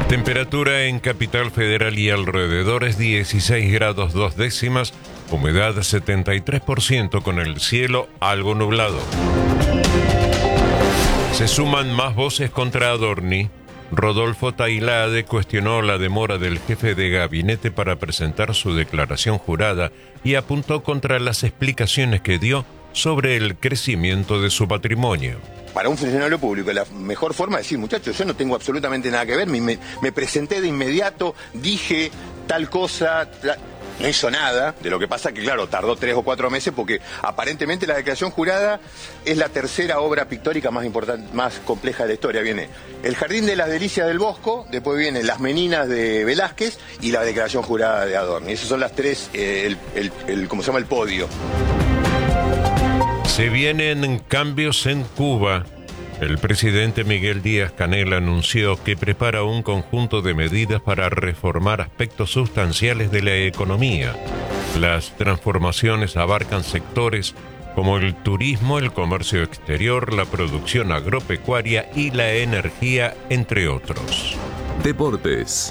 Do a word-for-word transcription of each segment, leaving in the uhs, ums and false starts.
Temperatura en Capital Federal y alrededores dieciséis grados dos décimas, humedad setenta y tres por ciento con el cielo algo nublado. Se suman más voces contra Adorni. Rodolfo Tailade cuestionó la demora del jefe de gabinete para presentar su declaración jurada y apuntó contra las explicaciones que dio sobre el crecimiento de su patrimonio. Para un funcionario público, la mejor forma es decir, muchachos, yo no tengo absolutamente nada que ver, me, me presenté de inmediato, dije tal cosa, ta... no hizo nada. De lo que pasa que, claro, tardó tres o cuatro meses porque aparentemente la declaración jurada es la tercera obra pictórica más importante, más compleja de la historia. Viene El Jardín de las Delicias del Bosco, después vienen Las Meninas de Velázquez y la declaración jurada de Adorni. Esas son las tres, eh, el, el, el, ¿cómo se llama? El podio. Se vienen cambios en Cuba. El presidente Miguel Díaz-Canel anunció que prepara un conjunto de medidas para reformar aspectos sustanciales de la economía. Las transformaciones abarcan sectores como el turismo, el comercio exterior, la producción agropecuaria y la energía, entre otros. Deportes.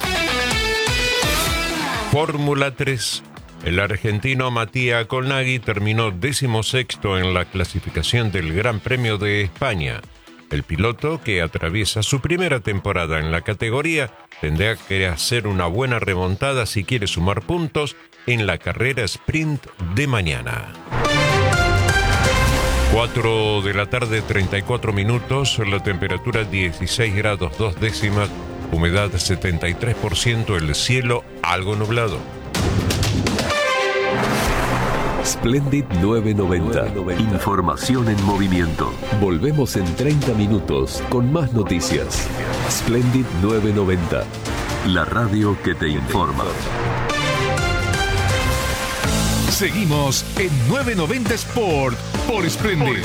Fórmula tres. El argentino Matías Colnaghi terminó decimosexto en la clasificación del Gran Premio de España. El piloto, que atraviesa su primera temporada en la categoría, tendrá que hacer una buena remontada si quiere sumar puntos en la carrera sprint de mañana. cuatro de la tarde, treinta y cuatro minutos, la temperatura dieciséis grados dos décimas, humedad setenta y tres por ciento, el cielo algo nublado. Splendid nueve noventa. Información en movimiento. Volvemos en treinta minutos con más noticias. Splendid nueve noventa. La radio que te informa. Seguimos en nueve noventa Sport por Splendid.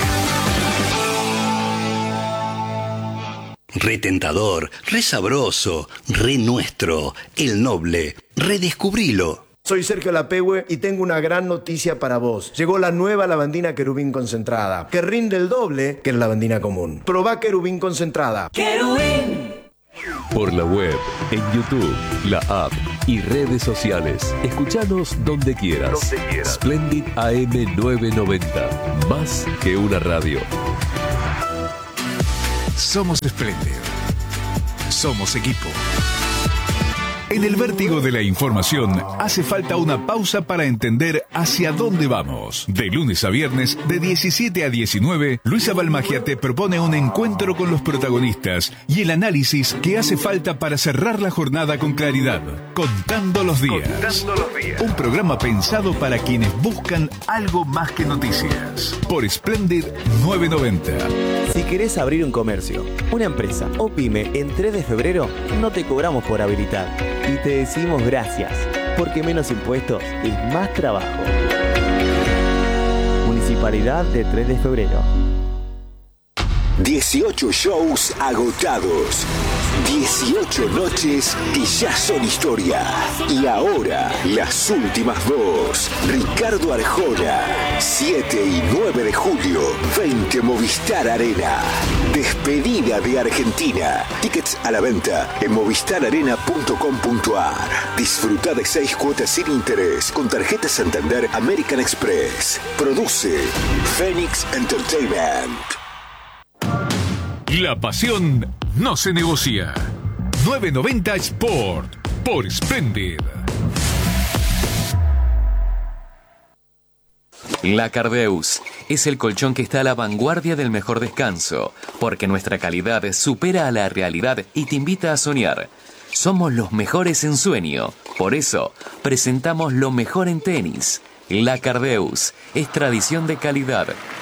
Re tentador, re sabroso, re nuestro, el noble. Redescubrilo. Soy Sergio Lapehue y tengo una gran noticia para vos. Llegó la nueva lavandina Querubín concentrada, que rinde el doble que la lavandina común. Probá Querubín concentrada. ¡Querubín! Por la web, en YouTube, la app y redes sociales. Escuchanos donde quieras. Donde quieras. Splendid A M nueve noventa. Más que una radio. Somos Splendid. Somos equipo. En el vértigo de la información hace falta una pausa para entender hacia dónde vamos. De lunes a viernes, de diecisiete a diecinueve, Luisa Balmagia te propone un encuentro con los protagonistas y el análisis que hace falta para cerrar la jornada con claridad. Contando los días. Contando los días. Un programa pensado para quienes buscan algo más que noticias. Por Splendid nueve noventa. Si querés abrir un comercio, una empresa o pyme en tres de febrero, no te cobramos por habilitar. Y te decimos gracias, porque menos impuestos es más trabajo. Municipalidad de tres de febrero. dieciocho shows agotados. dieciocho noches que ya son historia. Y ahora, las últimas dos. Ricardo Arjona. siete y nueve de julio. veinte Movistar Arena. Despedida de Argentina. Tickets a la venta en movistar arena punto com punto a r. Disfruta de seis cuotas sin interés con tarjeta Santander American Express. Produce Phoenix Entertainment. La pasión no se negocia. nueve noventa Sport por Splendid. La Cardeus es el colchón que está a la vanguardia del mejor descanso, porque nuestra calidad supera a la realidad y te invita a soñar. Somos los mejores en sueño, por eso presentamos lo mejor en tenis. La Cardeus es tradición de calidad,